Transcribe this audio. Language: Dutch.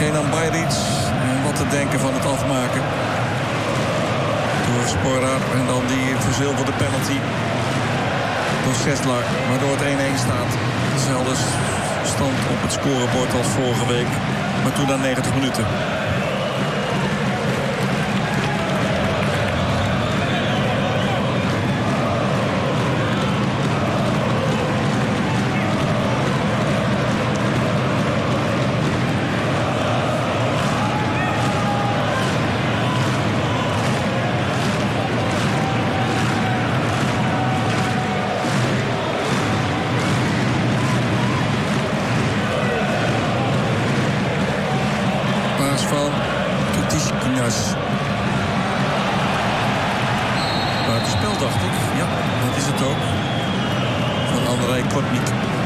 Kenan Bajric. En wat te denken van het afmaken. Door Sporar. En dan die verzilverde penalty. Door Seslar. Waardoor het 1-1 staat. Hetzelfde stand op het scorebord als vorige week. Maar toen dan 90 minuten. Van Totiskinas. Buitenspel dacht ik. Ja, dat is het ook. Van Andrei Kotnik.